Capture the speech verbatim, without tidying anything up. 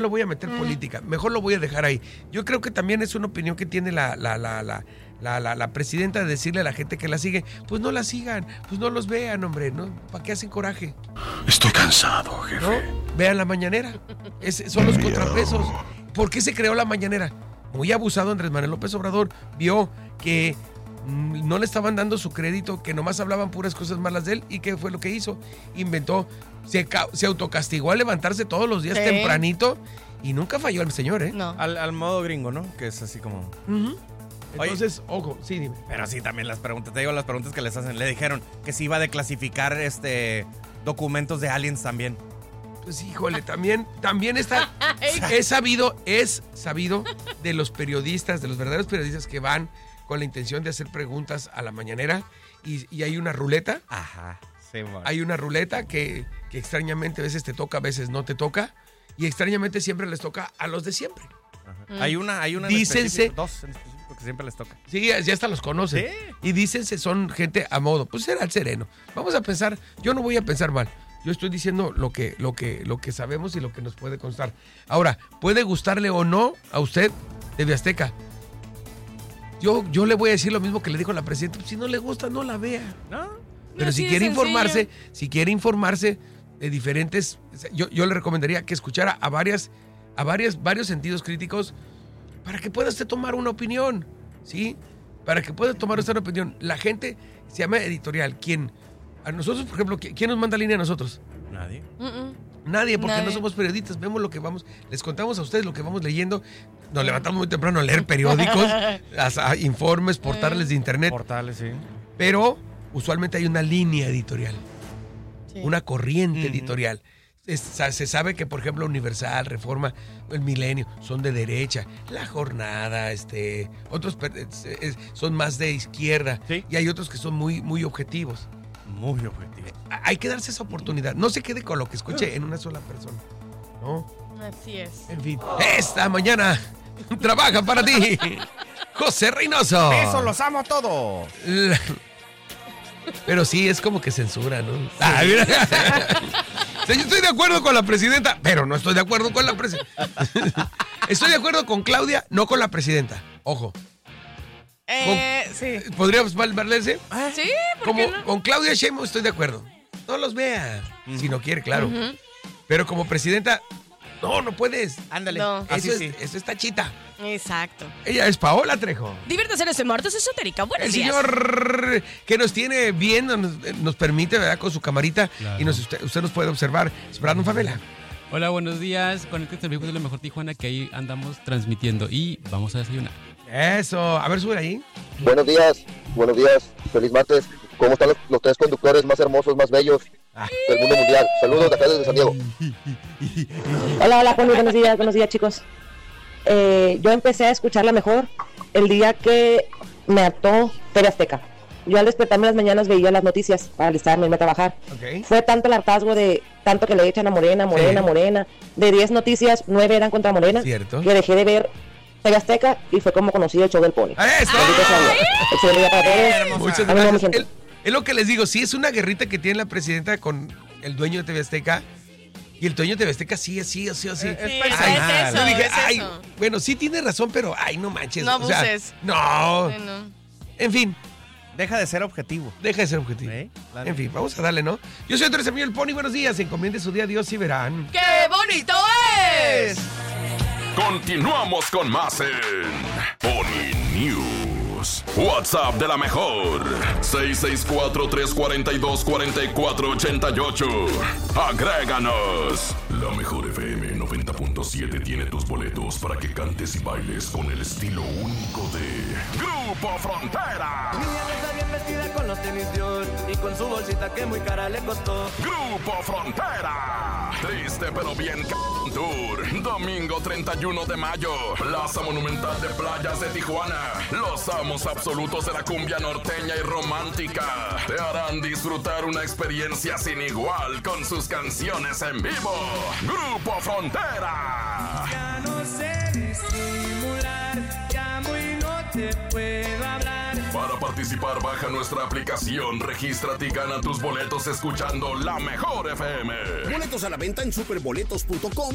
lo voy a meter mm. política, mejor lo voy a dejar ahí. Yo creo que también es una opinión que tiene la, la, la, la, la, la, la presidenta de decirle a la gente que la sigue, pues no la sigan, pues no los vean, hombre, ¿no? ¿Para qué hacen coraje? Estoy cansado, jefe. ¿No? Vean la mañanera, es, son los contrapesos. ¿Por qué se creó la mañanera? Muy abusado Andrés Manuel López Obrador, vio que no le estaban dando su crédito, que nomás hablaban puras cosas malas de él. ¿Y qué fue lo que hizo? Inventó, se, se autocastigó a levantarse todos los días sí. tempranito y nunca falló el señor, ¿eh? No. Al, al modo gringo, ¿no? Que es así como... Uh-huh. Entonces, Oye, ojo, sí, dime. Pero sí, también las preguntas, te digo las preguntas que les hacen. Le dijeron que se iba a declasificar este, documentos de aliens también. Pues híjole, también, también está, es sabido, es sabido de los periodistas, de los verdaderos periodistas que van con la intención de hacer preguntas a la mañanera y, y hay una ruleta. Ajá, sí, bueno. Hay una ruleta que, que extrañamente a veces te toca, a veces no te toca y extrañamente siempre les toca a los de siempre. Ajá. Mm. Hay una, hay una en dícense, dos en específico que siempre les toca. Sí, ya hasta los conocen. ¿Sí? Y dícense son gente a modo, pues será el sereno. Vamos a pensar, yo no voy a pensar mal. Yo estoy diciendo lo que, lo que, lo que sabemos y lo que nos puede constar. Ahora, puede gustarle o no a usted T V Azteca. Yo, yo le voy a decir lo mismo que le dijo la presidenta. Si no le gusta, no la vea. ¿No? Pero si quiere informarse, si quiere informarse de diferentes... Yo, yo le recomendaría que escuchara a varias, a varias, varios sentidos críticos para que pueda usted tomar una opinión, ¿sí? Para que pueda tomar usted una opinión. La gente se llama editorial. ¿Quién? A nosotros, por ejemplo, ¿quién nos manda línea a nosotros? Nadie. Uh-uh. Nadie, porque Nadie. no somos periodistas. Vemos lo que vamos, les contamos a ustedes lo que vamos leyendo. Nos levantamos muy temprano a leer periódicos, a, a informes, portales de internet. Portales, sí. Pero usualmente hay una línea editorial, sí. una corriente uh-huh. editorial. Es, se sabe que, por ejemplo, Universal, Reforma, El Milenio son de derecha, La Jornada, este, otros es, son más de izquierda, ¿sí? Y hay otros que son muy, muy objetivos. Muy objetivo. Hay que darse esa oportunidad. No se quede con lo que escuche en una sola persona, ¿no? Así es. En fin, esta mañana trabaja para ti José Reynoso. Eso los amo todos. La... Pero sí, es como que censura, ¿no? Sí. Ah, mira. O sea, yo estoy de acuerdo con la presidenta, pero no estoy de acuerdo con la presidenta. Estoy de acuerdo con Claudia, no con la presidenta. Ojo. Eh, con, sí. ¿Podríamos valerse? Sí, ¿por como, qué no? Con Claudia Sheinbaum estoy de acuerdo. No los vea, uh-huh. si no quiere, claro. Uh-huh. Pero como presidenta, no, no puedes. Ándale. No. Eso, Así es, sí. eso es tachita. Exacto. Ella es Paola Trejo. Diviértase en este martes esotérica. Buenos El días. señor que nos tiene bien, nos, nos permite, ¿verdad? Con su camarita. Claro. Y nos, usted, usted nos puede observar. Esperando Favela. Hola, buenos días. Conéctate al viejo de lo mejor Tijuana, que ahí andamos transmitiendo. Y vamos a desayunar. Eso. A ver, sube ahí. Buenos días. Buenos días. Feliz martes. ¿Cómo están los, los tres conductores más hermosos, más bellos ah. del mundo mundial? Saludos de acá desde San Diego. Hola, hola, Juan. Buenos días. Buenos días, chicos. Eh, yo empecé a escucharla mejor el día que me ató T V Azteca. Yo al despertarme las mañanas veía las noticias para alistarme, irme a trabajar. Okay. Fue tanto el hartazgo de tanto que le echan a Morena, Morena, sí. Morena. De diez noticias, nueve eran contra Morena. Cierto. Que dejé de ver T V Azteca y fue como conocí el show del Pony. ¡Eso! Excelente día para todos. Muchas gracias. El, es lo que les digo, sí es una guerrita que tiene la presidenta con el dueño de T V Azteca. Y el dueño de T V Azteca sí, sí, sí, sí. Sí, ay, es eso, yo dije, es ay, eso. Bueno, sí tiene razón, pero ay, no manches. No abuses. O sea, no. Sí, no. En fin. Deja de ser objetivo. Deja de ser objetivo. ¿Eh? En fin, vamos a darle, ¿no? Yo soy Andrés Emilio el Pony, buenos días. Encomiende su día a Dios y verán. ¡Qué bonito es! Continuamos con más en Pony News. WhatsApp de la mejor. seis seis cuatro, tres cuatro dos, cuatro cuatro ocho ocho. Agréganos. La mejor F M noventa punto siete tiene tus boletos para que cantes y bailes con el estilo único de Grupo Frontera. Niña está bien vestida con los tenis Dior y con su bolsita que muy cara le costó. Grupo Frontera. Triste pero bien c*** Tour. Domingo treinta y uno de mayo. Plaza Monumental de Playas de Tijuana. Los amos absolutos de la cumbia norteña y romántica te harán disfrutar una experiencia sin igual con sus canciones en vivo. Grupo Frontera. Ya no sé disimular, llamo y no te puedo hablar. Para participar, baja nuestra aplicación, regístrate y gana tus boletos escuchando La Mejor F M. Boletos a la venta en superboletos punto com